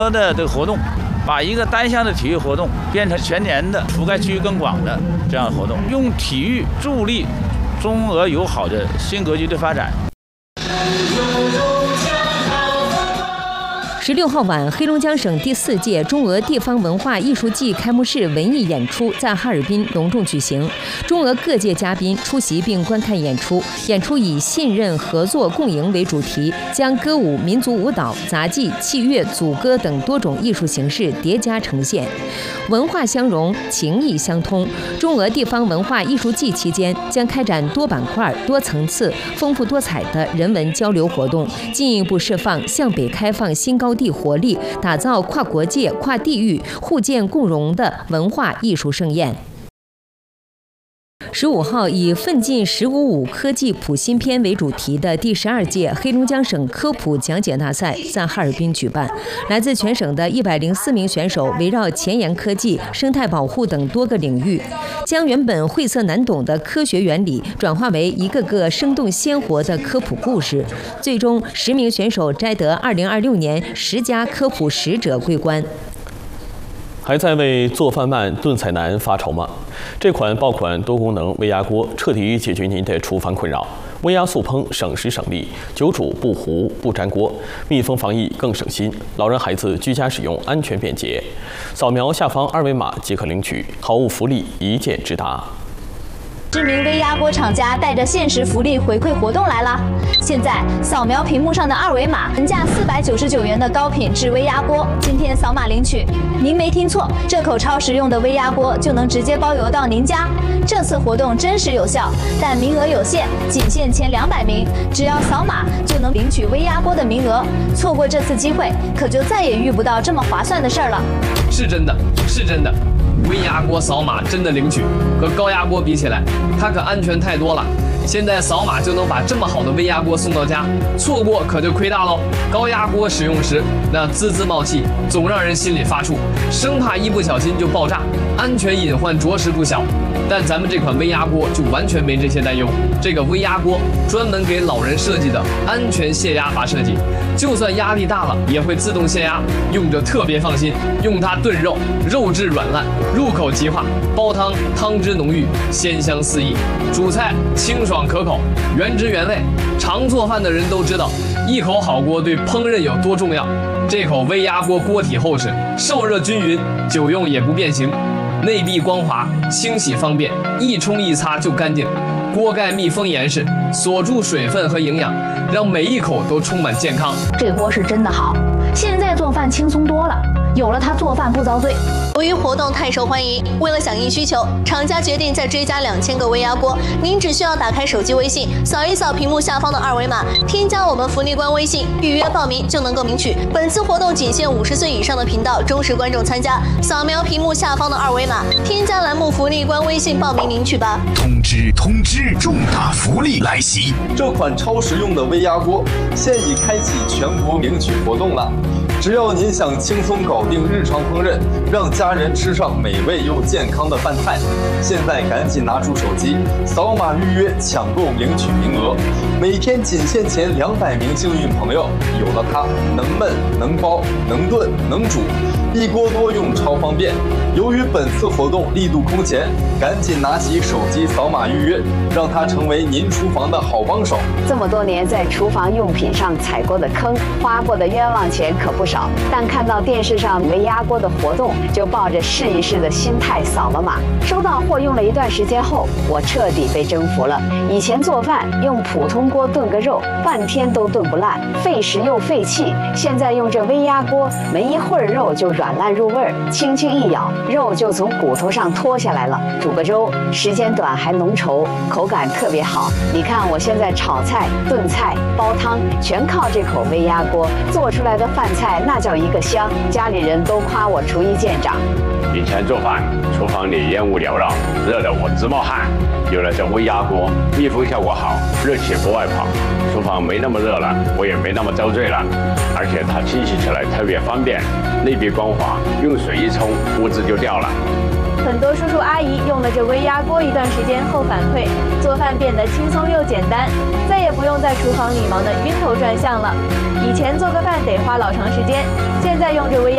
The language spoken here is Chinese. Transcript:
的这个活动，把一个单项的体育活动变成全年的、覆盖区域更广的这样的活动，用体育助力中俄友好的新格局的发展。 16号晚，黑龙江省第4届中俄地方文化艺术季开幕式文艺演出在哈尔滨隆重举行，中俄各界嘉宾出席并观看演出。演出以信任、合作、共赢为主题，将歌舞、民族舞蹈、杂技、器乐、组歌等多种艺术形式叠加呈现，文化相融，情谊相通。中俄地方文化艺术季期间将开展多板块、多层次、丰富多彩的人文交流活动，进一步释放向北开放新高地活力，打造跨国界、跨地域、互鉴共荣的文化艺术盛宴。15号以奋进15.5科技普新篇为主题的第12届黑龙江省科普讲解大赛在哈尔滨举办，来自全省的104名选手围绕前沿科技、生态保护等多个领域，将原本晦涩难懂的科学原理转化为一个个生动鲜活的科普故事。最终10名选手摘得2026年10佳科普使者桂冠。 还在为做饭慢、炖菜难发愁吗？这款爆款多功能微压锅彻底解决您的厨房困扰。微压速烹，省时省力，久煮不糊不粘锅，密封防疫更省心。老人孩子居家使用安全便捷，扫描下方2维码即可领取，好物福利一键直达。 知名微压锅厂家带着限时福利回馈活动来了！现在扫描屏幕上的2维码，原价499元的高品质微压锅，今天扫码领取。您没听错，这口超实用的微压锅就能直接包邮到您家。这次活动真实有效，但名额有限，仅限前200名，只要扫码就能领取微压锅的名额。错过这次机会，可就再也遇不到这么划算的事儿了。 是真的，是真的。微压锅扫码真的领取，和高压锅比起来，它可安全太多了。现在扫码就能把这么好的微压锅送到家，错过可就亏大喽。高压锅使用时那滋滋冒气，总让人心里发怵，生怕一不小心就爆炸，安全隐患着实不小。但咱们这款微压锅就完全没这些担忧。这个微压锅专门给老人设计的安全泄压阀设计，就算压力大了也会自动泄压，用着特别放心。用它炖肉，肉质软烂，入口即化；煲汤，汤汁浓郁，鲜香四溢；煮菜清爽可口，原汁原味。常做饭的人都知道，一口好锅对烹饪有多重要。这口微压锅锅体厚实，受热均匀，久用也不变形。内壁光滑，清洗方便，一冲一擦就干净。锅盖密封严实，锁住水分和营养，让每一口都充满健康。 这锅是真的好，现在做饭轻松多了，有了它做饭不遭罪。 由于活动太受欢迎，为了响应需求，厂家决定再追加2000个微压锅。您只需要打开手机微信，扫一扫屏幕下方的2维码，添加我们福利官微信，预约报名就能够领取。本次活动仅限50岁以上的频道忠实观众参加，扫描屏幕下方的2维码，添加栏目福利官微信报名领取吧。 通知通知，重大福利来袭！ 这款超实用的微压锅现已开启全国领取活动了。只要您想轻松搞定日常烹饪，让家人吃上美味又健康的饭菜，现在赶紧拿出手机，扫码预约抢购领取名额。每天仅限前200名幸运朋友，有了它，能焖能煲能炖能煮，一锅多用超方便。由于本次活动力度空前，赶紧拿起手机扫码预约，让它成为您厨房的好帮手。 这么多年在厨房用品上踩过的坑，花过的冤枉钱可不少，但看到电视上微压锅的活动，就抱着试一试的心态扫了码。收到货用了一段时间后，我彻底被征服了。以前做饭用普通锅炖个肉，半天都炖不烂，费时又费气。现在用这微压锅，没一会儿肉就软烂入味儿，轻轻一咬，肉就从骨头上脱下来了。煮个粥，时间短还浓稠，口感特别好。你看我现在炒菜、炖菜、煲汤，全靠这口微压锅做出来的饭菜，那叫一个香，家里人都夸我厨艺见长。 以前做饭，厨房里烟雾缭绕，热得我直冒汗。有了这微压锅，密封效果好，热气不外跑，厨房没那么热了，我也没那么遭罪了。而且它清洗起来特别方便，内壁光滑，用水一冲，污渍就掉了。 很多叔叔阿姨用了这微压锅一段时间后反馈，做饭变得轻松又简单，再也不用在厨房里忙得晕头转向了。以前做个饭得花老长时间，现在用这微压